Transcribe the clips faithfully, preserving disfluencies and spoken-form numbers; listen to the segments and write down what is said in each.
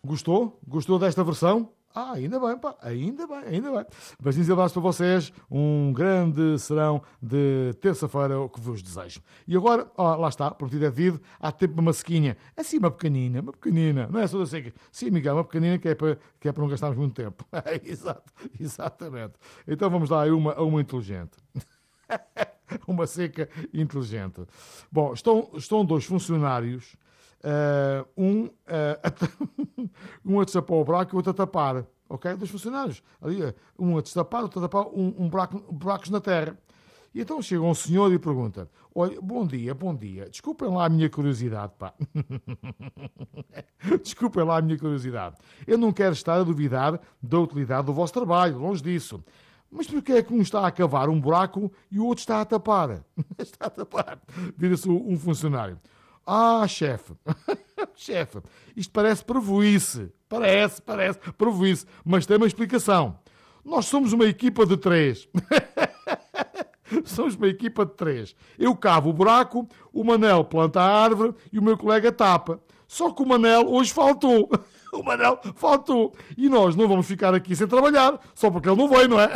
Gostou? Gostou desta versão? Ah, ainda bem, pá, ainda bem, ainda bem. Beijinhos e abraços para vocês. Um grande serão de terça-feira, o que vos desejo. E agora, ó, lá está, prometido é devido, há tempo para uma sequinha. Assim, uma pequenina, uma pequenina. Não é só da seca. Sim, Miguel, uma pequenina que é para, que é para não gastarmos muito tempo. Exato, exatamente. Então vamos lá a uma, a uma inteligente. Uma seca inteligente. Bom, estão, estão dois funcionários, uh, um, uh, a, um a destapar o buraco e o outro a tapar. Ok? Dois funcionários. Ali, um a destapar, outro a tapar um, um buraco, buracos na terra. E então chega um senhor e pergunta: olha, bom dia, bom dia. Desculpem lá a minha curiosidade, pá. Desculpem lá a minha curiosidade. Eu não quero estar a duvidar da utilidade do vosso trabalho, longe disso. Mas porquê é que um está a cavar um buraco e o outro está a tapar? Está a tapar. Vira-se um funcionário. Ah, chefe. Chefe, isto parece prevoice. Parece, parece, prevoice. Mas tem uma explicação. Nós somos uma equipa de três. Somos uma equipa de três. Eu cavo o buraco, o Manel planta a árvore e o meu colega tapa. Só que o Manel hoje faltou. O Manel faltou. E nós não vamos ficar aqui sem trabalhar, só porque ele não veio, não é?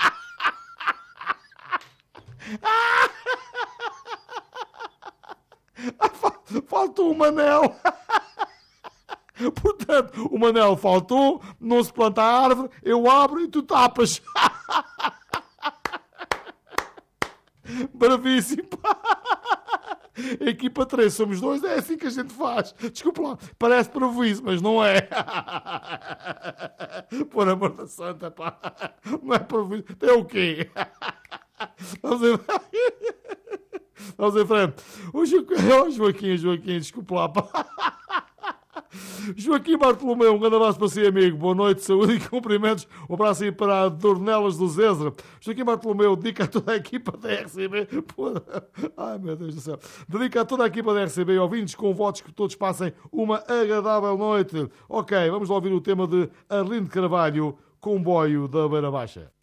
Faltou o Manel. Portanto, o Manel faltou, não se planta a árvore, eu abro e tu tapas. Bravíssimo. A equipa três, somos dois, é assim que a gente faz. Desculpa lá, parece prejuízo, mas não é. Por amor da santa, pá. Não é prejuízo. É o quê? Vamos em... Vamos em frente. O Joaquim, oh, Joaquim, Joaquim, desculpa lá, pá. Joaquim Bartolomeu, um grande abraço para si, amigo. Boa noite, saúde e cumprimentos. Um abraço aí para a Dornelas do Zézer. Joaquim Bartolomeu, dedica a toda a equipa da R C B. Pô, ai, meu Deus do céu. Dedica a toda a equipa da R C B, ouvintes com votos que todos passem uma agradável noite. Ok, vamos lá ouvir o tema de Arlindo Carvalho, Comboio da Beira Baixa.